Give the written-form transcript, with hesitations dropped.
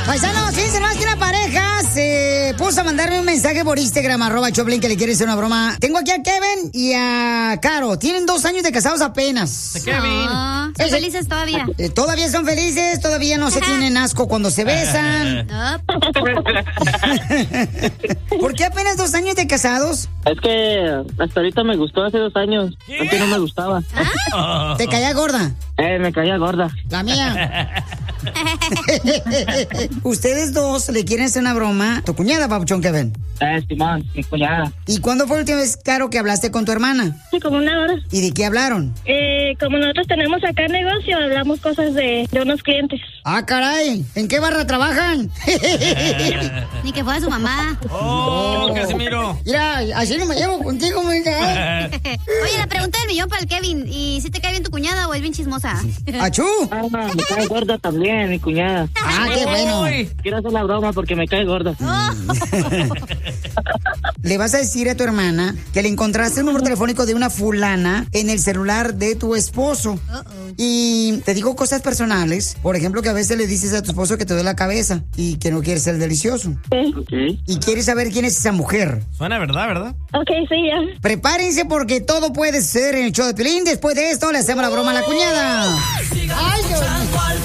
Paisanos, fíjense más que una pareja se puso a mandarme un mensaje por Instagram, @Choplin, que le quiere hacer una broma. Tengo aquí a Kevin y a Caro. Tienen 2 años de casados apenas. Kevin. Son felices todavía. Todavía son felices, todavía no se tienen asco cuando se besan. ¿Por qué apenas 2 años de casados? Es que hasta ahorita me gustó hace 2 años. Antes no me gustaba. ¿Te caía gorda? Me caía gorda. La mía. Ustedes dos le quieren hacer una broma. ¿Tu cuñada, papuchón, Kevin? Simón, mi cuñada. ¿Y cuándo fue la última vez, Caro, que hablaste con tu hermana? Sí, como 1 hora. ¿Y de qué hablaron? Como nosotros tenemos acá negocio, hablamos cosas de unos clientes. Ah, caray. ¿En qué barra trabajan? Ni que fuera su mamá. ¡Oh, Casimiro! Mira, así no me llevo contigo, mija. Oye, la pregunta del millón para el Kevin. ¿Y si te cae bien tu cuñada o es bien chismosa? ¡Achú! Me cae gorda también, mi cuñada. Ah, qué bueno. Quiero hacer la broma porque me cae gorda. Le vas a decir a tu hermana que le encontraste el número telefónico de una fulana en el celular de tu esposo. Y te digo cosas personales. Por ejemplo, que a veces le dices a tu esposo que te duele la cabeza y que no quieres ser delicioso. Okay. Y quieres saber quién es esa mujer. Suena verdad, ¿verdad? Ok, sí, ya. Prepárense porque todo puede ser en el show de Piolín. Después de esto le hacemos la broma a la cuñada. ¡Ay, Dios mío!